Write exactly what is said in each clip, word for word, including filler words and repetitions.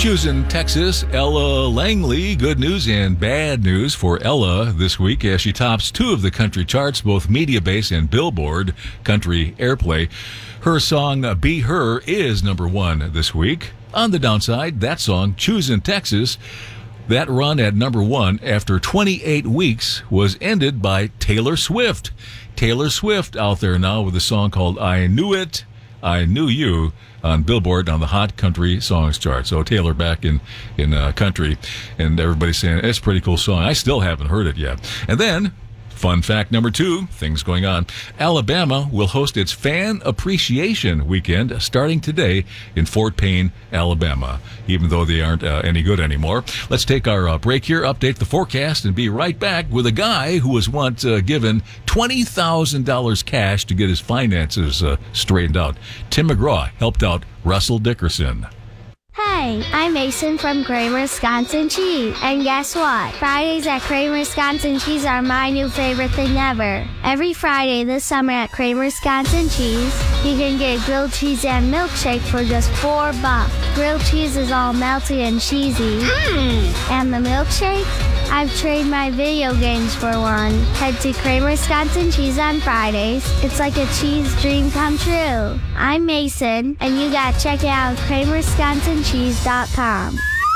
Choosing Texas, Ella Langley. Good news and bad news for Ella this week as she tops two of the country charts, both Mediabase and Billboard Country Airplay. Her song, Be Her, is number one this week. On the downside, that song, Choosing Texas, that run at number one after twenty-eight weeks was ended by Taylor Swift. Taylor Swift out there now with a song called I Knew It, I Knew You on Billboard on the Hot Country Songs chart. So Taylor back in, in uh, country, and everybody's saying, it's a pretty cool song. I still haven't heard it yet. And then, fun fact number two, things going on. Alabama will host its Fan Appreciation Weekend starting today in Fort Payne, Alabama, even though they aren't uh, any good anymore. Let's take our uh, break here, update the forecast, and be right back with a guy who was once uh, given twenty thousand dollars cash to get his finances uh, straightened out. Tim McGraw helped out Russell Dickerson. Hey, I'm Mason from Kramer Wisconsin Cheese. And guess what? Fridays at Kramer Wisconsin Cheese are my new favorite thing ever. Every Friday this summer at Kramer Wisconsin Cheese, you can get grilled cheese and milkshake for just four bucks. Grilled cheese is all melty and cheesy. Mm. And the milkshake? I've traded my video games for one. Head to Kramer Wisconsin Cheese on Fridays. It's like a cheese dream come true. I'm Mason, and you gotta check it out at kramer wisconsin cheese dot com.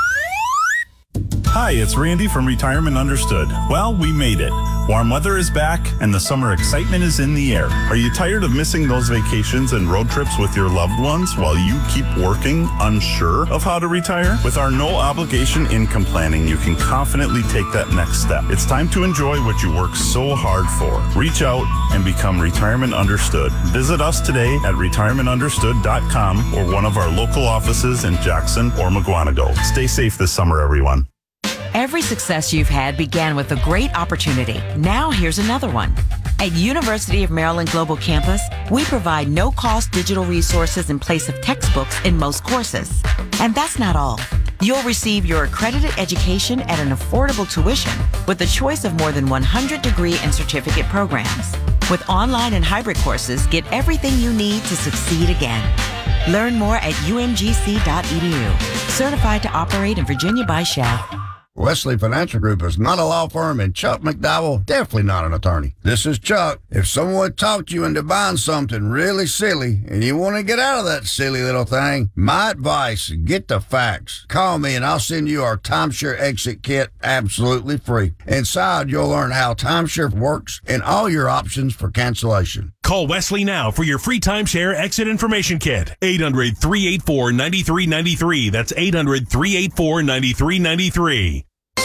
Hi, it's Randy from Retirement Understood. Well, we made it. Warm weather is back, and the summer excitement is in the air. Are you tired of missing those vacations and road trips with your loved ones while you keep working, unsure of how to retire? With our no-obligation income planning, you can confidently take that next step. It's time to enjoy what you work so hard for. Reach out and become Retirement Understood. Visit us today at retirement understood dot com or one of our local offices in Jackson or McGuanago. Stay safe this summer, everyone. Every success you've had began with a great opportunity. Now here's another one. At University of Maryland Global Campus, we provide no-cost digital resources in place of textbooks in most courses. And that's not all. You'll receive your accredited education at an affordable tuition with a choice of more than one hundred degree and certificate programs. With online and hybrid courses, get everything you need to succeed again. Learn more at u m g c dot e d u. Certified to operate in Virginia by S C H A F. Wesley Financial Group is not a law firm, and Chuck McDowell definitely not an attorney. This is Chuck. If someone talked you into buying something really silly and you want to get out of that silly little thing, my advice, get the facts. Call me and I'll send you our timeshare exit kit absolutely free. Inside, you'll learn how timeshare works and all your options for cancellation. Call Wesley now for your free timeshare exit information kit. eight hundred, three eight four, nine three nine three. That's eight hundred, three eight four, nine three nine three.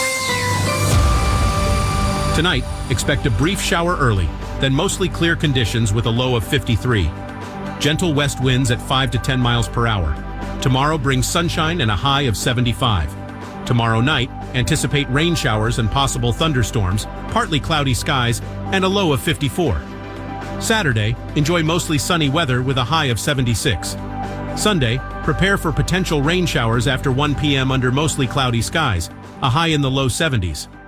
Tonight, expect a brief shower early, then mostly clear conditions with a low of fifty-three. Gentle west winds at five to ten miles per hour. Tomorrow brings sunshine and a high of seventy-five. Tomorrow night, anticipate rain showers and possible thunderstorms, partly cloudy skies, and a low of fifty-four. Saturday, enjoy mostly sunny weather with a high of seventy-six. Sunday, prepare for potential rain showers after one p m under mostly cloudy skies, a high in the low seventies.